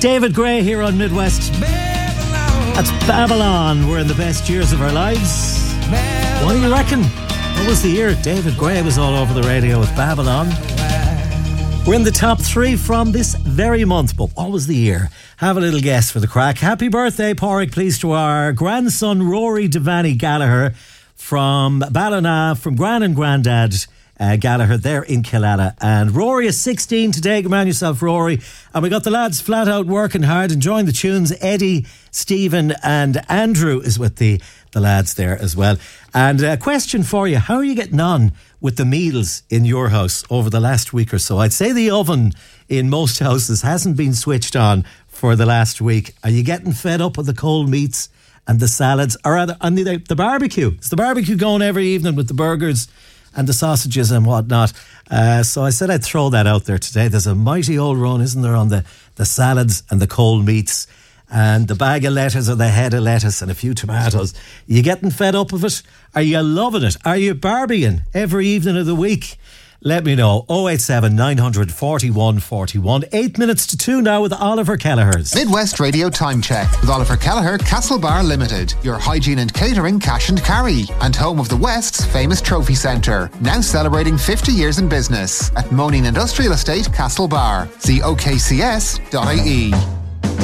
David Gray here on Midwest. That's Babylon. We're in the best years of our lives. What do you reckon? What was the year David Gray was all over the radio with Babylon? We're in the top 3 from this very month, but what was the year? Have a little guess for the crack. Happy birthday, Pádraig, please, to our grandson Rory Devaney Gallagher from Ballina, from Gran and Grandad Gallagher there in Killala. And Rory is 16 today. Good man yourself, Rory. And we got the lads flat out working hard, enjoying the tunes. Eddie, Stephen and Andrew is with the lads there as well. And a question for you: how are you getting on with the meals in your house over the last week or so? I'd say the oven in most houses hasn't been switched on for the last week. Are you getting fed up with the cold meats and the salads? Or the barbecue? Is the barbecue going every evening with the burgers and the sausages and whatnot? So I said I'd throw that out there today. There's a mighty old run, isn't there, on the salads and the cold meats and the bag of lettuce or the head of lettuce and a few tomatoes. Are you getting fed up of it? Are you loving it? Are you barbieing every evening of the week? Let me know. 087 900 41 41. 8 minutes to 2 now with Oliver Kelleher's Midwest Radio Time Check with Oliver Kelleher, Castlebar Limited, your hygiene and catering cash and carry, and home of the West's famous trophy centre, now celebrating 50 years in business at Moaning Industrial Estate, Castlebar. See okcs.ie.